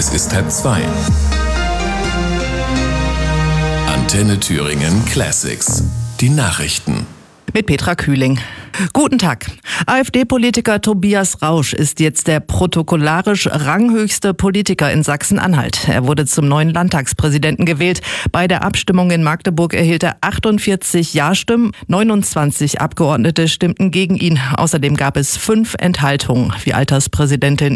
Es ist 2:30. Antenne Thüringen Classics. Die Nachrichten. Mit Petra Kühling. Guten Tag. AfD-Politiker Tobias Rausch ist jetzt der protokollarisch ranghöchste Politiker in Sachsen-Anhalt. Er wurde zum neuen Landtagspräsidenten gewählt. Bei der Abstimmung in Magdeburg erhielt er 48 Ja-Stimmen. 29 Abgeordnete stimmten gegen ihn. Außerdem gab es 5 Enthaltungen, wie Alterspräsidentin